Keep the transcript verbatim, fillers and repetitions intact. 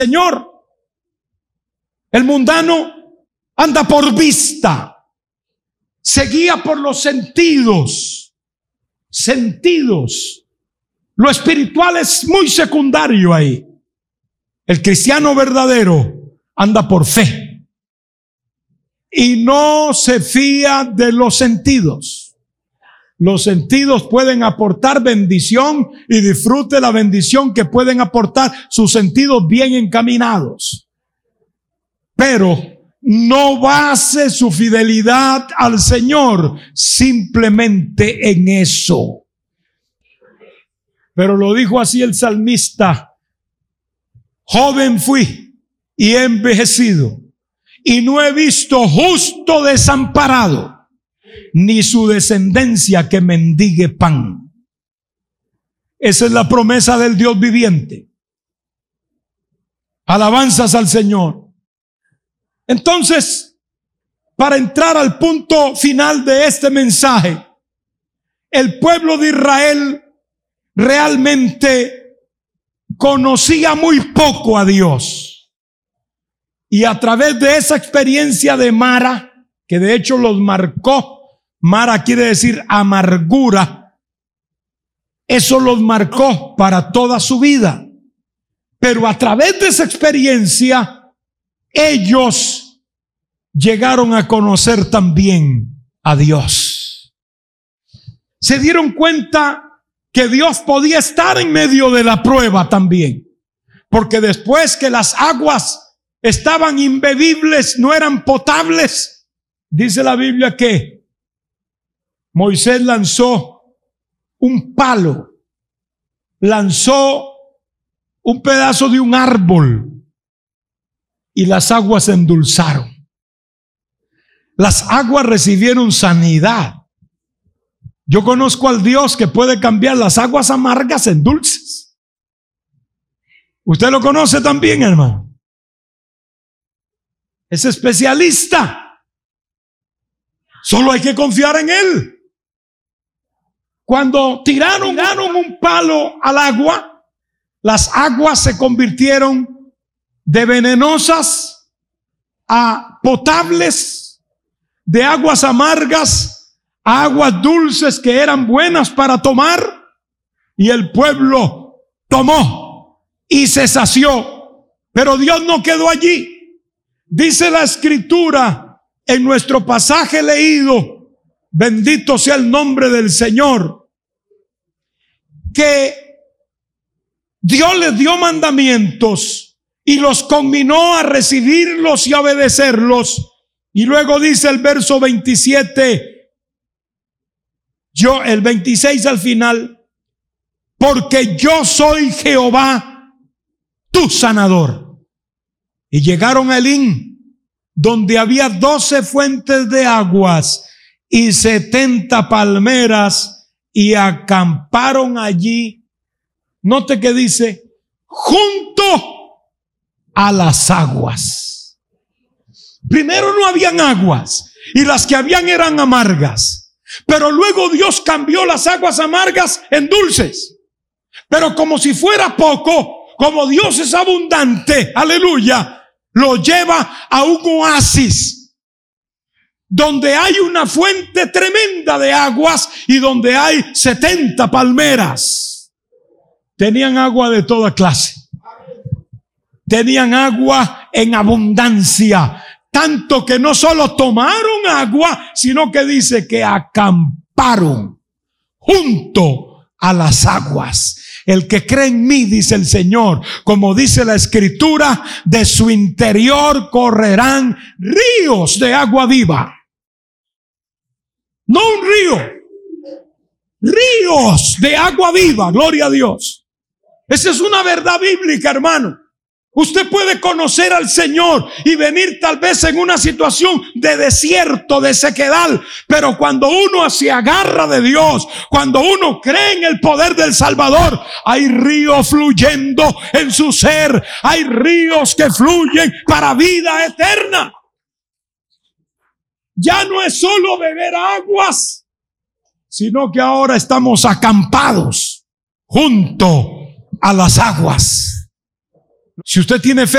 Señor. El mundano anda por vista, se guía por los sentidos, sentidos. Lo espiritual es muy secundario ahí. El cristiano verdadero anda por fe y no se fía de los sentidos. Los sentidos pueden aportar bendición y disfrute la bendición que pueden aportar sus sentidos bien encaminados. Pero no base su fidelidad al Señor simplemente en eso. Pero lo dijo así el salmista: joven fui y he envejecido, y no he visto justo desamparado, ni su descendencia que mendigue pan. Esa es la promesa del Dios viviente. Alabanzas al Señor. Entonces, para entrar al punto final de este mensaje, el pueblo de Israel realmente conocía muy poco a Dios. Y a través de esa experiencia de Mara, que de hecho los marcó, Mara quiere decir amargura, eso los marcó para toda su vida. Pero a través de esa experiencia, ellos llegaron a conocer también a Dios. Se dieron cuenta que Dios podía estar en medio de la prueba también, porque después que las aguas estaban imbebibles, no eran potables, dice la Biblia que Moisés lanzó un palo, lanzó un pedazo de un árbol y las aguas se endulzaron. Las aguas recibieron sanidad. Yo conozco al Dios que puede cambiar las aguas amargas en dulces. Usted lo conoce también, hermano. Es especialista. Solo hay que confiar en Él. Cuando tiraron, tiraron un palo al agua, las aguas se convirtieron de venenosas a potables, de aguas amargas a aguas dulces que eran buenas para tomar, y el pueblo tomó y se sació. Pero Dios no quedó allí. Dice la Escritura en nuestro pasaje leído, bendito sea el nombre del Señor, que Dios les dio mandamientos y los conminó a recibirlos y a obedecerlos. Y luego dice el verso veintisiete, yo, el veintiséis al final, porque yo soy Jehová, tu sanador. Y llegaron a Elín, donde había doce fuentes de aguas y setenta palmeras, y acamparon allí. Note que dice, junto a las aguas. Primero no habían aguas y las que habían eran amargas, pero luego Dios cambió las aguas amargas en dulces. Pero como si fuera poco, como Dios es abundante, aleluya, lo lleva a un oasis donde hay una fuente tremenda de aguas y donde hay setenta palmeras. Tenían agua de toda clase. Tenían agua en abundancia, tanto que no solo tomaron agua, sino que dice que acamparon junto a las aguas. El que cree en mí, dice el Señor, como dice la Escritura, de su interior correrán ríos de agua viva. No un río, ríos de agua viva, gloria a Dios. Esa es una verdad bíblica, hermano. Usted puede conocer al Señor y venir tal vez en una situación de desierto, de sequedad, pero cuando uno se agarra de Dios, cuando uno cree en el poder del Salvador, hay ríos fluyendo en su ser, hay ríos que fluyen para vida eterna. Ya no es solo beber aguas, sino que ahora estamos acampados junto a las aguas. Si usted tiene fe